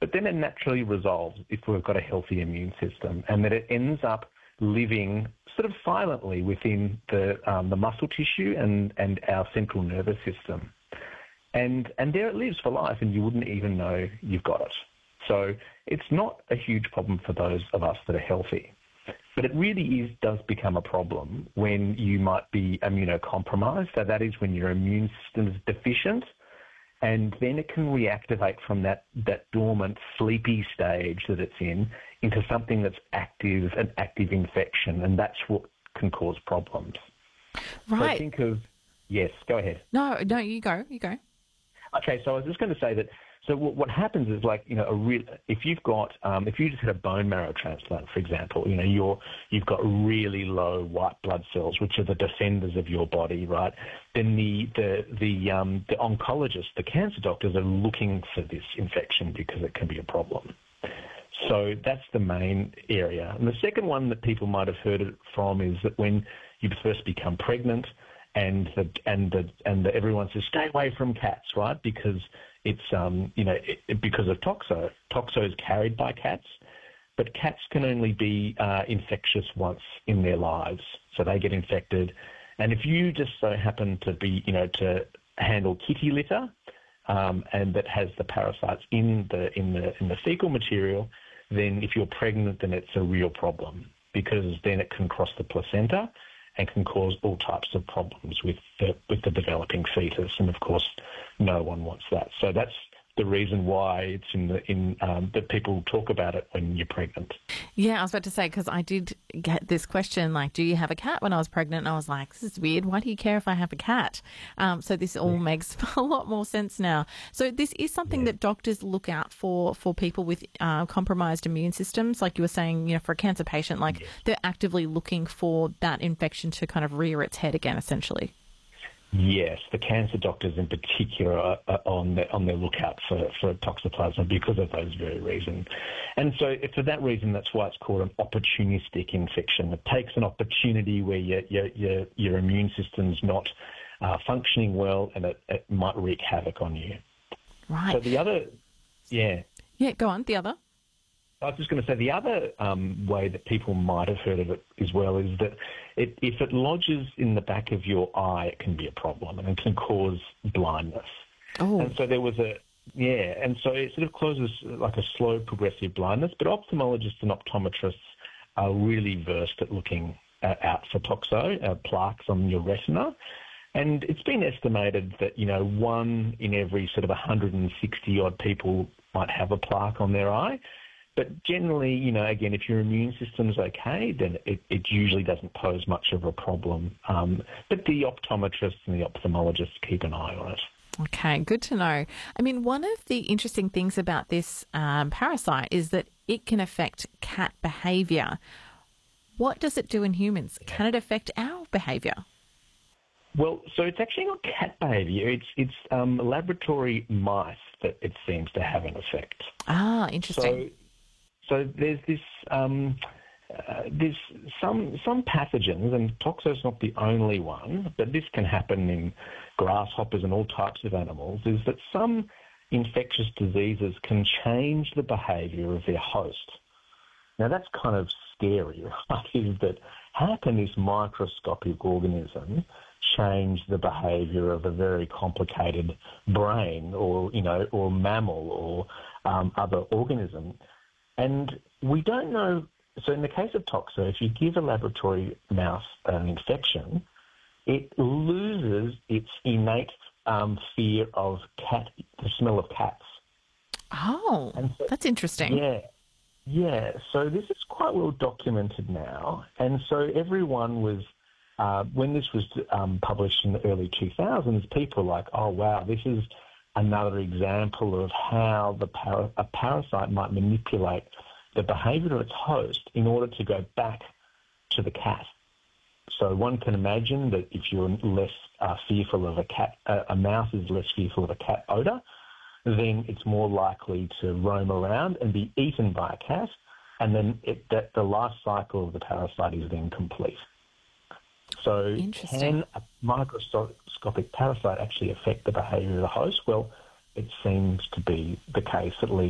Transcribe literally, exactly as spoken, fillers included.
but then it naturally resolves if we've got a healthy immune system, and that it ends up living sort of silently within the um, the muscle tissue and, and our central nervous system. And and there it lives for life, and you wouldn't even know you've got it. So it's not a huge problem for those of us that are healthy. But it really is, does become a problem when you might be immunocompromised. So that is when your immune system is deficient, and then it can reactivate from that, that dormant, sleepy stage that it's in into something that's active, an active infection, and that's what can cause problems. Right. So think of, yes, go ahead. No, no, you go, you go. Okay, so I was just going to say that, so what, what happens is, like, you know, a real, if you've got, um, if you just had a bone marrow transplant, for example, you know, you're, you've got really low white blood cells, which are the defenders of your body, right? Then the, the, the, um, the oncologists, the cancer doctors are looking for this infection because it can be a problem. So that's the main area. And the second one that people might have heard it from is that when you first become pregnant, and the, and the, and the, everyone says stay away from cats, right? Because it's um you know it, it, because of toxo. Toxo is carried by cats, but cats can only be uh, infectious once in their lives, so they get infected. And if you just so happen to be you know to handle kitty litter, um, and that has the parasites in the in the in the fecal material, then if you're pregnant, then it's a real problem, because then it can cross the placenta and can cause all types of problems with the, with the developing fetus. And, of course, no one wants that. So that's the reason why it's in the in um, that people talk about it when you're pregnant. Yeah, I was about to say, because I did get this question, like, do you have a cat, when I was pregnant? And I was like, this is weird. Why do you care if I have a cat? Um, so this all yeah. makes a lot more sense now. So this is something yeah. that doctors look out for for people with uh, compromised immune systems. Like you were saying, you know, for a cancer patient, like yeah. they're actively looking for that infection to kind of rear its head again, essentially. Yes, the cancer doctors in particular are, are on the, on their lookout for, for toxoplasma because of those very reasons. And so for that reason, that's why it's called an opportunistic infection. It takes an opportunity where your, your, your, your immune system's not uh, functioning well, and it, it might wreak havoc on you. Right. So the other, yeah. Yeah, go on, the other. I was just going to say the other um, way that people might have heard of it as well is that it, if it lodges in the back of your eye, it can be a problem and it can cause blindness. Oh. And so there was a, yeah, and so it sort of causes like a slow progressive blindness, but ophthalmologists and optometrists are really versed at looking at, out for toxo, uh, plaques on your retina. And it's been estimated that, you know, one in every sort of one hundred sixty odd people might have a plaque on their eye. But generally, you know, again, if your immune system's okay, then it, it usually doesn't pose much of a problem. Um, but the optometrists and the ophthalmologists keep an eye on it. Okay, good to know. I mean, one of the interesting things about this um, parasite is that it can affect cat behaviour. What does it do in humans? Can it affect our behaviour? Well, so it's actually not cat behaviour. It's it's um, laboratory mice that it seems to have an effect. Ah, interesting. So, So there's this, um, uh, there's some some pathogens, and toxo's not the only one, but this can happen in grasshoppers and all types of animals, is that some infectious diseases can change the behaviour of their host. Now that's kind of scary, right? Is that how can this microscopic organism change the behaviour of a very complicated brain or, you know, or mammal or um, other organism? And we don't know, so in the case of toxo, if you give a laboratory mouse an infection, it loses its innate um, fear of cat, the smell of cats. Oh, so, that's interesting. Yeah, yeah. So this is quite well documented now. And so everyone was, uh, when this was um, published in the early two thousands, people were like, oh, wow, this is another example of how the para- a parasite might manipulate the behaviour of its host in order to go back to the cat. So one can imagine that if you're less uh, fearful of a cat, uh, a mouse is less fearful of a cat odour, then it's more likely to roam around and be eaten by a cat, and then it, that the life cycle of the parasite is then complete. So can a microscopic parasite actually affect the behaviour of the host? Well, it seems to be the case, at least